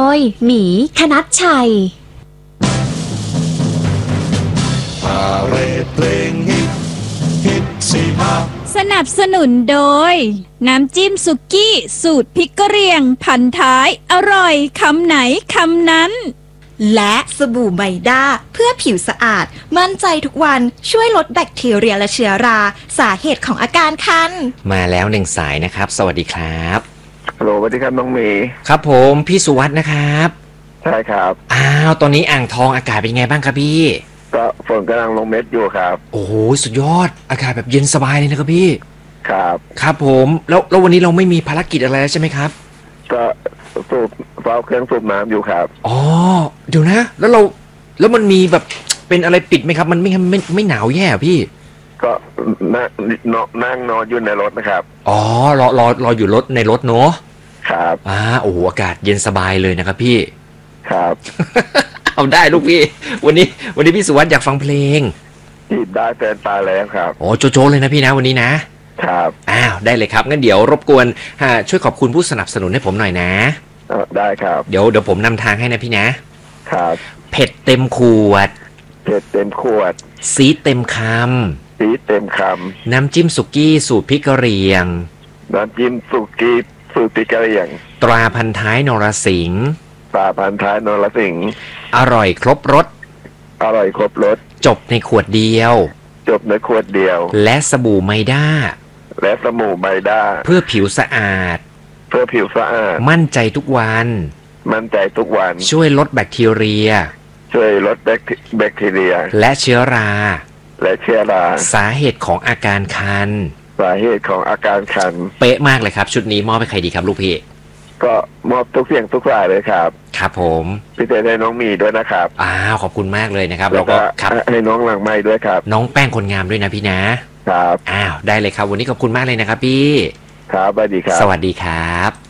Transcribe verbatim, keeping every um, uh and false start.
ยหมีคณัชชัยพาเรดเพลงฮิตฮิตสี่ห้าสนับสนุนโดยน้ำจิ้มสุกี้สูตรพริกกะเหรี่ยงพันท้ายอร่อยคำไหนคำนั้นและสบู่ไมด้าเพื่อผิวสะอาดมั่นใจทุกวันช่วยลดแบคทีเรียและเชื้อราสาเหตุของอาการคันมาแล้วหนึ่งสายนะครับสวัสดีครับฮัลโหลสวัสดีครับน้องเมย์ครับผมพี่สุวัฒน์นะครับใช่ครับอ้าวตอนนี้อ่างทองอากาศเป็นไงบ้างครับพี่ก็ฝนกำลังลงเม็ดอยู่ครับโอ้โหสุดยอดอากาศแบบเย็นสบายเลยนะครับพี่ครับครับผมแล้วแล้ววันนี้เราไม่มีภารกิจอะไรแล้วใช่ไหมครับก็สูบเฝ้าเครื่องสูบน้ำอยู่ครับอ๋อเดี๋ยวนะแล้วเราแล้วมันมีแบบเป็นอะไรปิดไหมครับมันไม่ไม่ไม่หนาวแย่พี่ก็นั่งนั่งนอนอยู่ในรถนะครับอ๋อรอรอรออยู่รถในรถเนาะครับอ่าโอ้โหอากาศเย็นสบายเลยนะครับพี่ครับเอาได้ลูกพี่วันนี้วันนี้พี่สุวัฒน์อยากฟังเพลงจีบได้แฟนตายแล้วครับโอ้โจโจเลยนะพี่นะวันนี้นะครับอ้าวได้เลยครับงั้นเดี๋ยวรบกวนช่วยขอบคุณผู้สนับสนุนให้ผมหน่อยนะได้ครับเดี๋ยวเดี๋ยวผมนำทางให้นะพี่นะครับเผ็ดเต็มขวดเผ็ดเต็มขวดซีเต็มคำซีเต็มคำน้ำจิ้มสุกี้สูตรพริกกะเหรี่ยงน้ำจิ้มสุกี้สูตรพริกกะเหรี่ยงตราพันท้ายนรสิงห์ตราพันท้ายนรสิงห์อร่อยครบรสอร่อยครบรสจบในขวดเดียวจบในขวดเดียวและสบู่ไมด้าและสบู่ไมด้าเพื่อผิวสะอาดเพื่อผิวสะอาดมั่นใจทุกวันมั่นใจทุกวันช่วยลดแบคทีเรียช่วยลดแบคทีเรียและเชื้อราและเชื้อราสาเหตุของอาการคันสาเหตุของอาการคันเป๊ะมากเลยครับชุดนี้มอบให้ใครดีครับลูกพี่ก็มอบทุกเสียงทุกฝ่ายเลยครับครับผมพิเศษให้น้องมีด้วยนะครับอ้าวขอบคุณมากเลยนะครับแล้วก็ให้น้องหลังไม้ด้วยครับน้องแป้งคนงามด้วยนะพี่นะครับอ้าวได้เลยครับวันนี้ขอบคุณมากเลยนะครับพี่ครับสวัสดีครับสวัสดีครับ